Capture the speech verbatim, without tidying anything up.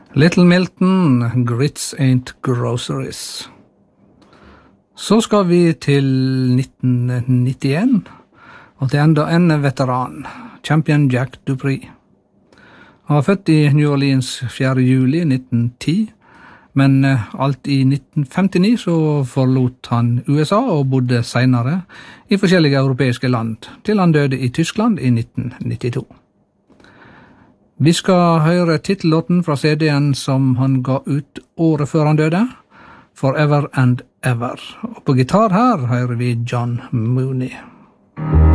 Little Milton, Grits Ain't Groceries. Så skal vi til nitten nittien, og til enda en veteran, champion Jack Dupree. Han var født i New Orleans fjerde juli nitten ti, men alt i nitten femtini så forlot han U S A og bodde senere i forskjellige europeiske land, til han døde i Tyskland i nitten nittito. Vi skal høre titellåten fra C D-en som han ga ut året før han døde, Forever and Ever. Og på gitar her hører vi John Mooney.